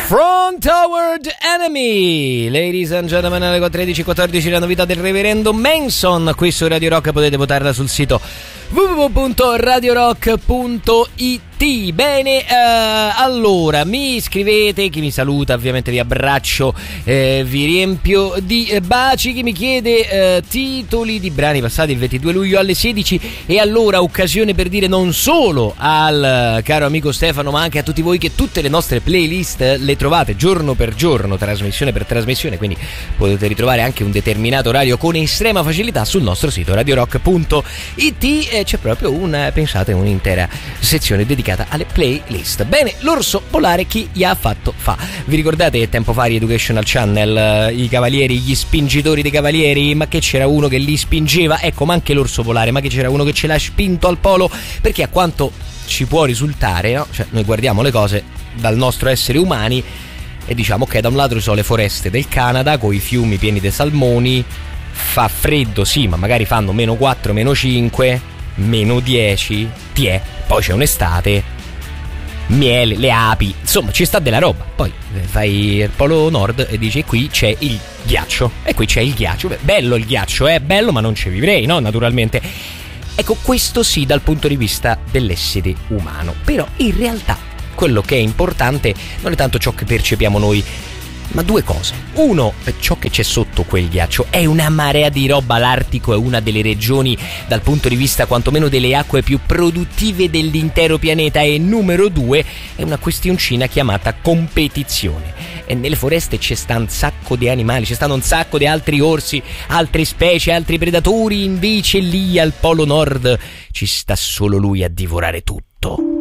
Front Toward Enemy, ladies and gentlemen, alle 13:14 la novità del reverendo Manson qui su Radio Rock. Potete votarla sul sito www.radiorock.it. Bene, allora mi scrivete, chi mi saluta ovviamente vi abbraccio, vi riempio di baci, chi mi chiede titoli di brani passati il 22 luglio alle 16, e allora occasione per dire non solo al caro amico Stefano ma anche a tutti voi che tutte le nostre playlist le trovate giorno per giorno, trasmissione per trasmissione, quindi potete ritrovare anche un determinato orario con estrema facilità sul nostro sito radiorock.it. C'è proprio pensate, un'intera sezione dedicata alle playlist. Bene, l'orso polare chi gli ha fatto fa? Vi ricordate che tempo fa Educational Channel, i cavalieri, gli spingitori dei cavalieri, ma che c'era uno che li spingeva? Ecco, ma anche l'orso polare, ma che c'era uno che ce l'ha spinto al polo, perché a quanto ci può risultare, no? Cioè, noi guardiamo le cose dal nostro essere umani e diciamo che da un lato ci sono le foreste del Canada con i fiumi pieni di salmoni, fa freddo sì, ma magari fanno -4, -5, -10, poi c'è un'estate, miele, le api, insomma ci sta della roba. Poi fai il polo nord e dici qui c'è il ghiaccio, e qui c'è il ghiaccio. Beh, bello il ghiaccio, è bello, ma non ci vivrei, no? Naturalmente. Ecco, questo sì dal punto di vista dell'essere umano, però in realtà quello che è importante non è tanto ciò che percepiamo noi, ma due cose. Uno, ciò che c'è sotto quel ghiaccio è una marea di roba. L'Artico è una delle regioni dal punto di vista quantomeno delle acque più produttive dell'intero pianeta, e numero due è una questioncina chiamata competizione. E nelle foreste c'è sta un sacco di animali, c'è stanno un sacco di altri orsi, altre specie, altri predatori, invece lì al polo nord ci sta solo lui a divorare tutto.